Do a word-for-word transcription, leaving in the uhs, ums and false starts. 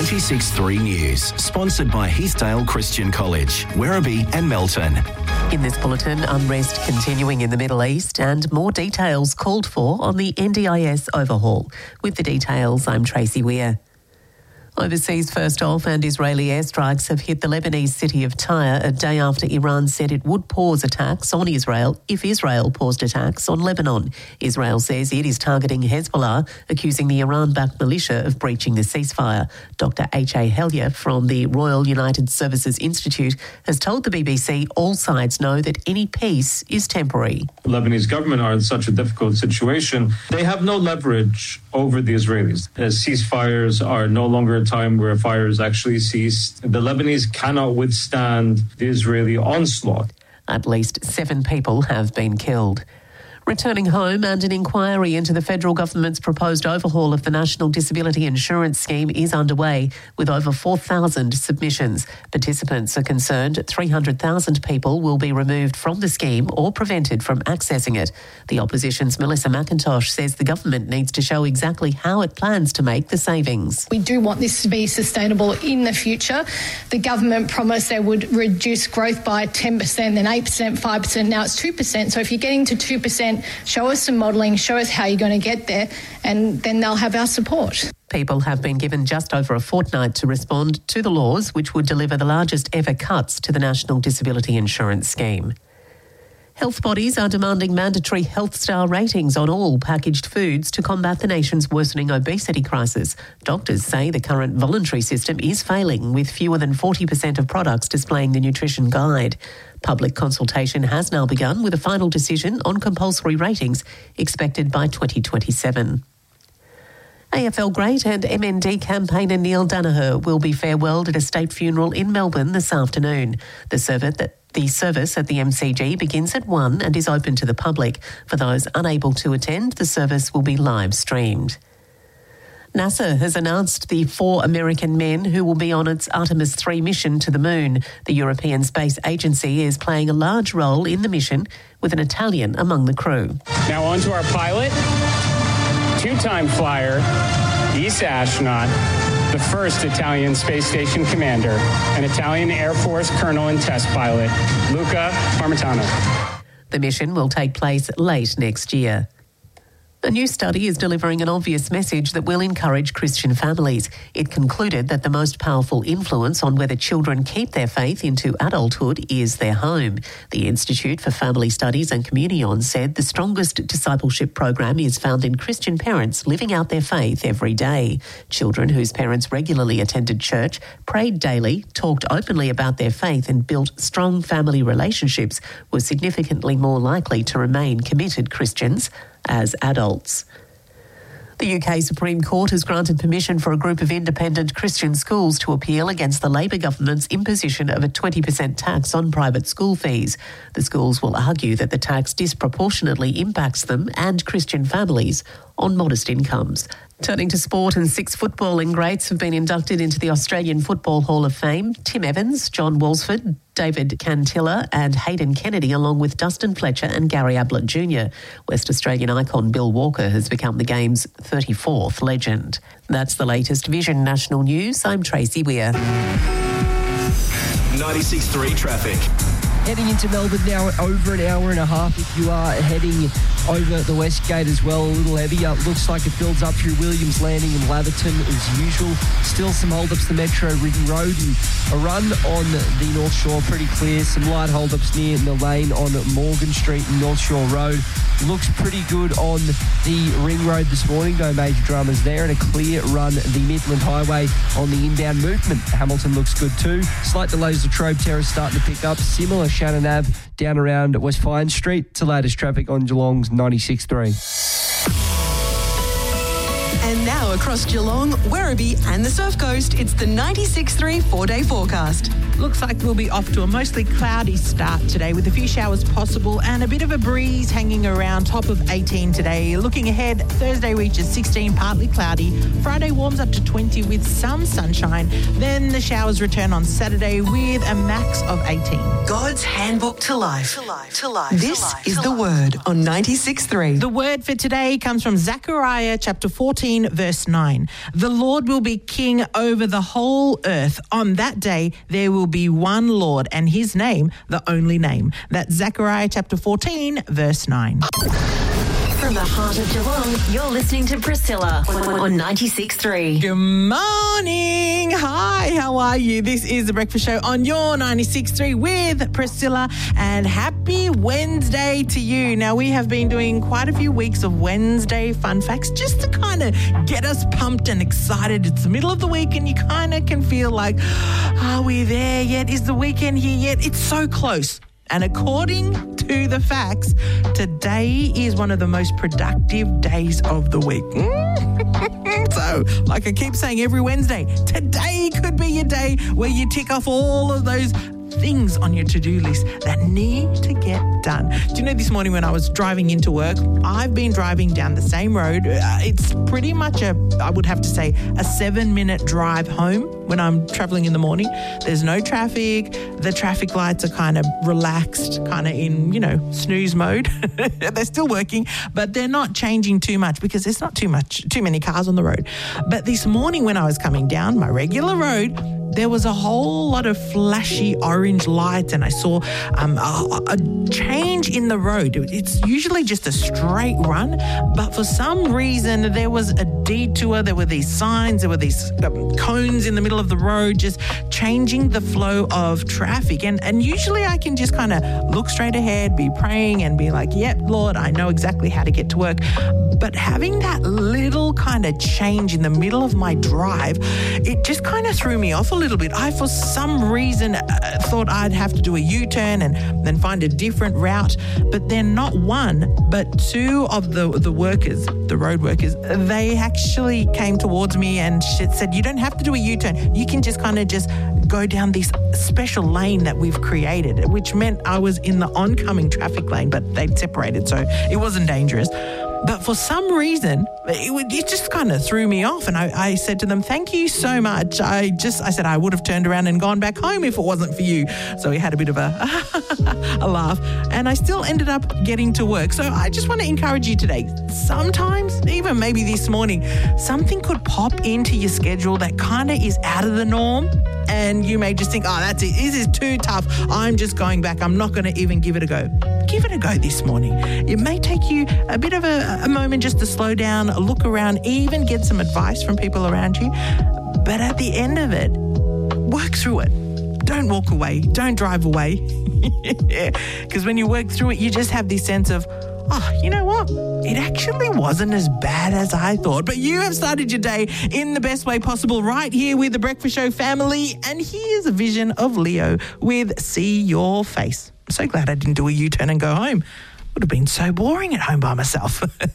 ninety-six point three News, sponsored by Heathdale Christian College, Werribee and Melton. In this bulletin, unrest continuing in the Middle East and more details called for on the N D I S overhaul. With the details, I'm Tracy Weir. Overseas first off, and Israeli airstrikes have hit the Lebanese city of Tyre a day after Iran said it would pause attacks on Israel if Israel paused attacks on Lebanon. Israel says it is targeting Hezbollah, accusing the Iran-backed militia of breaching the ceasefire. Doctor H A Hellier from the Royal United Services Institute has told the B B C all sides know that any peace is temporary. The Lebanese government are in such a difficult situation. They have no leverage over the Israelis. As ceasefires are no longer a time where fires actually ceased. The Lebanese cannot withstand the Israeli onslaught. At least seven people have been killed. Returning home, and an inquiry into the federal government's proposed overhaul of the National Disability Insurance Scheme is underway, with over four thousand submissions. Participants are concerned three hundred thousand people will be removed from the scheme or prevented from accessing it. The opposition's Melissa McIntosh says the government needs to show exactly how it plans to make the savings. We do want this to be sustainable in the future. The government promised they would reduce growth by ten percent, then eight percent, five percent, now it's two percent. So if you're getting to two percent, show us some modelling, show us how you're going to get there, and then they'll have our support. People have been given just over a fortnight to respond to the laws, which would deliver the largest ever cuts to the National Disability Insurance Scheme. Health bodies are demanding mandatory health star ratings on all packaged foods to combat the nation's worsening obesity crisis. Doctors say the current voluntary system is failing, with fewer than forty percent of products displaying the nutrition guide. Public consultation has now begun, with a final decision on compulsory ratings expected by twenty twenty-seven. A F L great and M N D campaigner Neil Danaher will be farewelled at a state funeral in Melbourne this afternoon. The service that The service at the M C G begins at one and is open to the public. For those unable to attend, the service will be live streamed. NASA has announced the four American men who will be on its Artemis three mission to the moon. The European Space Agency is playing a large role in the mission, with an Italian among the crew. Now on to our pilot, two-time flyer, E S A astronaut, the first Italian space station commander, an Italian Air Force colonel and test pilot, Luca Parmitano. The mission will take place late next year. A new study is delivering an obvious message that will encourage Christian families. It concluded that the most powerful influence on whether children keep their faith into adulthood is their home. The Institute for Family Studies and Communion said the strongest discipleship program is found in Christian parents living out their faith every day. Children whose parents regularly attended church, prayed daily, talked openly about their faith and built strong family relationships were significantly more likely to remain committed Christians as adults. The U K Supreme Court has granted permission for a group of independent Christian schools to appeal against the Labor government's imposition of a twenty percent tax on private school fees. The schools will argue that the tax disproportionately impacts them and Christian families on modest incomes. Turning to sport, and six footballing greats have been inducted into the Australian Football Hall of Fame. Tim Evans, John Walsford, David Cantilla and Hayden Kennedy, along with Dustin Fletcher and Gary Ablett Junior West Australian icon Bill Walker has become the game's thirty-fourth legend. That's the latest Vision National News. I'm Tracy Weir. ninety-six point three traffic. Heading into Melbourne now at over an hour and a half. If you are heading over the West Gate as well, a little heavier. Looks like it builds up through Williams Landing and Latherton as usual. Still some hold-ups, the Metro Ridden Road, and a run on the North Shore pretty clear. Some light hold-ups near the lane on Morgan Street and North Shore Road. Looks pretty good on the Ring Road this morning. No major dramas there, and a clear run the Midland Highway on the inbound movement. Hamilton looks good too. Slight delays to Trobe Terrace starting to pick up. Similar Shannon Ave down around West Fine Street to latest traffic on Geelong's ninety-six point three. And now across Geelong, Werribee and the Surf Coast, it's the ninety-six point three four-day forecast. Looks like we'll be off to a mostly cloudy start today with a few showers possible and a bit of a breeze hanging around, top of eighteen today. Looking ahead, Thursday reaches sixteen, partly cloudy. Friday warms up to twenty with some sunshine. Then the showers return on Saturday with a max of eighteen. God's handbook to life. To life. To life. This to life. is to the life. Word on ninety-six point three. The word for today comes from Zechariah chapter fourteen. fourteen, verse nine. The Lord will be king over the whole earth. On that day, there will be one Lord, and his name, the only name. That's Zechariah chapter fourteen, verse nine. From the heart of Geelong, you're listening to Priscilla on ninety-six point three. Good morning. Hi, how are you? This is The Breakfast Show on your ninety-six point three with Priscilla, and happy Wednesday to you. Now, we have been doing quite a few weeks of Wednesday fun facts just to kind of get us pumped and excited. It's the middle of the week and you kind of can feel like, are we there yet? Is the weekend here yet? It's so close. And according to the facts, today is one of the most productive days of the week. So, like I keep saying every Wednesday, today could be your day where you tick off all of those things on your to-do list that need to get done. Do you know, this morning when I was driving into work, I've been driving down the same road. Uh, it's pretty much a, I would have to say, a seven-minute drive home when I'm traveling in the morning. There's no traffic. The traffic lights are kind of relaxed, kind of in, you know, snooze mode. They're still working, but they're not changing too much because there's not too much, too many cars on the road. But this morning when I was coming down my regular road, there was a whole lot of flashy orange lights, and I saw um, a, a change in the road. It's usually just a straight run, but for some reason there was a detour. There were these signs, there were these um, cones in the middle of the road, just changing the flow of traffic. And, and usually I can just kind of look straight ahead, be praying and be like, yep, Lord, I know exactly how to get to work. But having that little kind of change in the middle of my drive, it just kind of threw me off a little bit. I, for some reason, uh, thought I'd have to do a U-turn and then find a different route. But then not one, but two of the, the workers, the road workers, they actually came towards me and said, you don't have to do a U-turn. You can just kind of just go down this special lane that we've created, which meant I was in the oncoming traffic lane, but they'd separated, so it wasn't dangerous. But for some reason, it, would, it just kind of threw me off. And I, I said to them, thank you so much. I just, I said I would have turned around and gone back home if it wasn't for you. So we had a bit of a, a laugh. And I still ended up getting to work. So I just want to encourage you today. Sometimes, even maybe this morning, something could pop into your schedule that kind of is out of the norm. And you may just think, oh, that's it. This is too tough. I'm just going back. I'm not going to even give it a go. Give it a go this morning. It may take you a bit of a, a moment just to slow down, look around, even get some advice from people around you. But at the end of it, work through it. Don't walk away. Don't drive away. Because when you work through it, you just have this sense of, oh, you know what? It actually wasn't as bad as I thought. But you have started your day in the best way possible right here with the Breakfast Show family. And here's a vision of Leo with See Your Face. I'm so glad I didn't do a U-turn and go home. Would have been so boring at home by myself.